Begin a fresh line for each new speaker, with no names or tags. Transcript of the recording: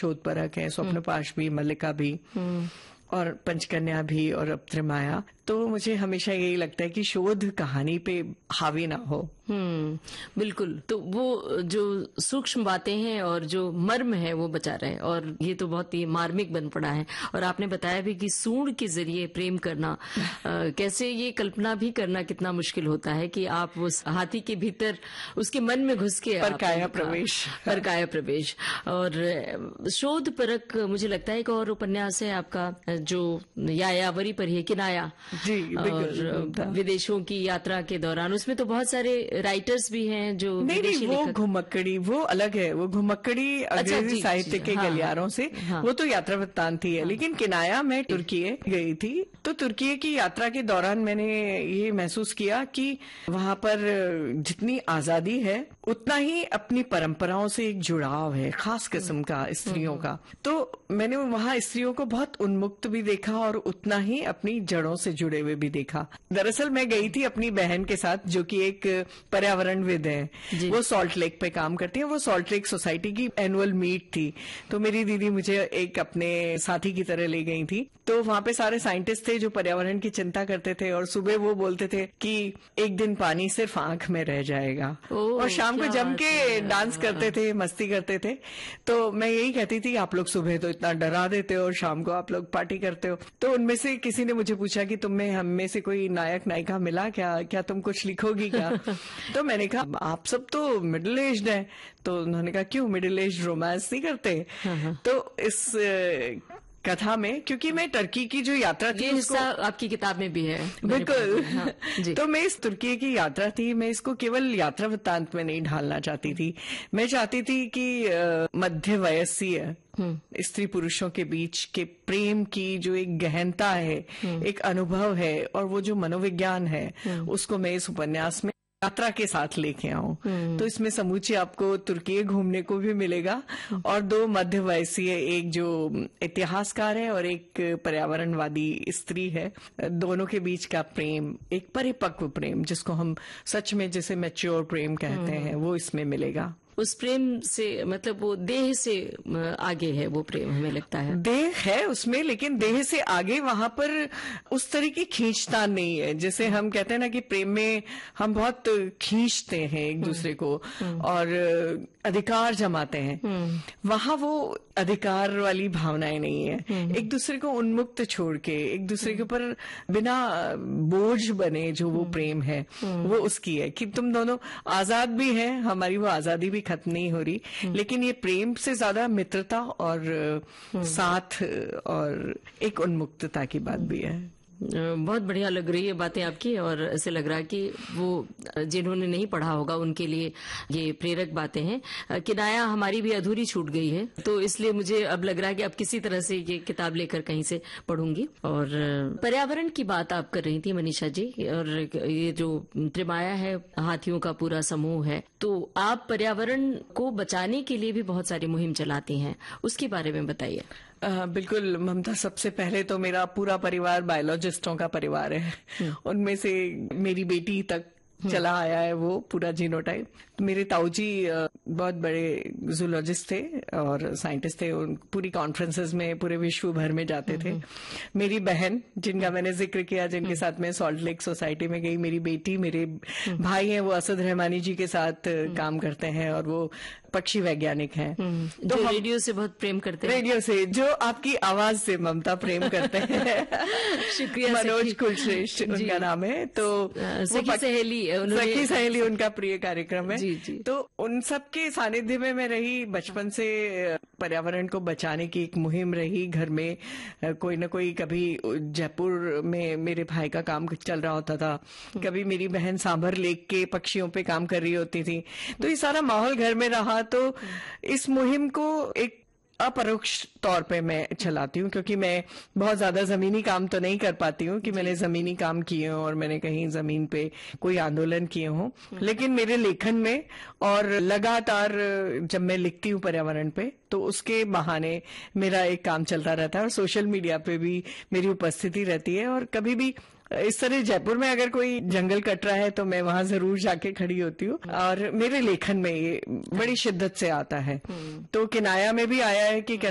शोधपरक है, स्वप्नपाश भी, मल्लिका भी और पंचकन्या भी और अब त्रिमाया। तो मुझे हमेशा यही लगता है कि शोध कहानी पे हावी ना हो।
बिल्कुल। तो वो जो सूक्ष्म बातें हैं और जो मर्म है वो बचा रहे, और ये तो बहुत ही मार्मिक बन पड़ा है। और आपने बताया भी कि सूंड के जरिए प्रेम करना, कैसे ये कल्पना भी करना कितना मुश्किल होता है कि आप उस हाथी के भीतर उसके मन में घुस के
परकाया प्रवेश।
और शोध परक मुझे लगता है एक और उपन्यास है आपका जो यायावरी पर है, किनाया।
जी,
और विदेशों की यात्रा के दौरान उसमें तो बहुत सारे राइटर्स भी हैं जो
नहीं, वो घुमक्कड़ी वो अलग है। वो घुमक्कड़ी अंग्रेजी साहित्य के गलियारों से, वो तो यात्रा वृत्तांत ही है। लेकिन किनाया में तुर्की गई थी, तो तुर्की की यात्रा के दौरान मैंने ये महसूस किया कि वहां पर जितनी आजादी है उतना ही अपनी परंपराओं से एक जुड़ाव है, खास किस्म का स्त्रियों का। तो मैंने वहां स्त्रियों को बहुत उन्मुक्त भी देखा और उतना ही अपनी जड़ों से जुड़े हुए भी देखा। दरअसल मैं गई थी अपनी बहन के साथ, जो कि एक पर्यावरणविद है। वो सॉल्ट लेक पे काम करती है। वो सॉल्ट लेक सोसाइटी की एनुअल मीट थी, तो मेरी दीदी मुझे एक अपने साथी की तरह ले गई थी। तो वहां पे सारे साइंटिस्ट थे जो पर्यावरण की चिंता करते थे, और सुबह वो बोलते थे कि एक दिन पानी सिर्फ आंख में रह जाएगा, और शाम को जम के डांस करते थे, मस्ती करते थे। तो मैं यही कहती थी, आप लोग सुबह तो इतना डरा देते हो और शाम को आप लोग पार्टी करते हो। तो उनमें से किसी ने मुझे पूछा कि तुम्हें हम में से कोई नायक नायिका मिला क्या तुम कुछ लिखोगी क्या? तो मैंने कहा आप सब तो मिडिल एज्ड हैं। तो उन्होंने कहा क्यों, मिडिल एज्ड रोमांस नहीं करते? तो इस कथा में, क्योंकि मैं टर्की की जो यात्रा थी,
ये हिस्सा आपकी किताब में भी है।
बिल्कुल। तो मैं इस तुर्की की यात्रा थी, मैं इसको केवल यात्रा वृत्तांत में नहीं ढालना चाहती थी। मैं चाहती थी कि मध्य वयस्सीय स्त्री पुरुषों के बीच के प्रेम की जो एक गहनता है, एक अनुभव है, और वो जो मनोविज्ञान है, उसको मैं इस उपन्यास में यात्रा के साथ लेके आऊं। तो इसमें समूचे आपको तुर्की घूमने को भी मिलेगा, और दो मध्य वयस्सीय, एक जो इतिहासकार है और एक पर्यावरणवादी स्त्री है, दोनों के बीच का प्रेम, एक परिपक्व प्रेम जिसको हम सच में जिसे मैच्योर प्रेम कहते हैं, वो इसमें मिलेगा।
उस प्रेम से मतलब वो देह से आगे है वो प्रेम, हमें लगता है।
देह है उसमें, लेकिन देह से आगे वहां पर उस तरह की खींचतान नहीं है। जैसे हम कहते हैं ना कि प्रेम में हम बहुत खींचते हैं एक दूसरे को और अधिकार जमाते हैं, वहां वो अधिकार वाली भावनाएं नहीं है। एक दूसरे को उन्मुक्त छोड़ के, एक दूसरे के ऊपर बिना बोझ बने जो वो प्रेम है, वो उसकी है कि तुम दोनों आजाद भी हैं, हमारी वो आजादी भी खत्म नहीं हो रही, लेकिन ये प्रेम से ज्यादा मित्रता और साथ और एक उन्मुक्तता की बात भी है।
बहुत बढ़िया लग रही है बातें आपकी, और ऐसे लग रहा है कि वो जिन्होंने नहीं पढ़ा होगा उनके लिए ये प्रेरक बातें हैं। किनाया हमारी भी अधूरी छूट गई है, तो इसलिए मुझे अब लग रहा है कि अब किसी तरह से ये किताब लेकर कहीं से पढ़ूंगी। और पर्यावरण की बात आप कर रही थी मनीषा जी, और ये जो त्रिमाया है, हाथियों का पूरा समूह है, तो आप पर्यावरण को बचाने के लिए भी बहुत सारी मुहिम चलाती हैं, उसके बारे में बताइए।
बिल्कुल ममता, सबसे पहले तो मेरा पूरा परिवार बायोलॉजिस्टों का परिवार है। उनमें से मेरी बेटी तक चला आया है वो पूरा जीनोटाइप। मेरे ताऊजी बहुत बड़े जूलॉजिस्ट थे और साइंटिस्ट थे, पूरी कॉन्फ्रेंसेस में पूरे विश्व भर में जाते थे। मेरी बहन, जिनका मैंने जिक्र किया, जिनके साथ मैं सॉल्ट लेक सोसाइटी में गई, मेरी बेटी, मेरे भाई हैं, वो असद रहमानी जी के साथ काम करते हैं और वो पक्षी वैज्ञानिक हैं।
तो रेडियो से बहुत प्रेम करते हैं।
रेडियो से, जो आपकी आवाज से ममता प्रेम करते हैं।
शुक्रिया।
मनोज कुलश्रेष्ठ उनका नाम है। तो
सखी
सहेली उनका प्रिय कार्यक्रम है।
जी।
तो उन सब के सानिध्य में मैं रही, बचपन से पर्यावरण को बचाने की एक मुहिम रही। घर में कोई न कोई, कभी जयपुर में मेरे भाई का काम चल रहा होता था, कभी मेरी बहन सांभर लेक के पक्षियों पे काम कर रही होती थी। तो ये सारा माहौल घर में रहा। तो इस मुहिम को एक अपरोक्ष तौर पे मैं चलाती हूँ, क्योंकि मैं बहुत ज्यादा जमीनी काम तो नहीं कर पाती हूँ कि मैंने जमीनी काम किए हों और मैंने कहीं जमीन पे कोई आंदोलन किए हों, लेकिन मेरे लेखन में और लगातार जब मैं लिखती हूँ पर्यावरण पे, तो उसके बहाने मेरा एक काम चलता रहता है और सोशल मीडिया पे भी मेरी उपस्थिति रहती है। और कभी भी इस तरह जयपुर में अगर कोई जंगल कट रहा है तो मैं वहां जरूर जाके खड़ी होती हूँ, और मेरे लेखन में ये बड़ी शिद्दत से आता है। तो किनाया में भी आया है कि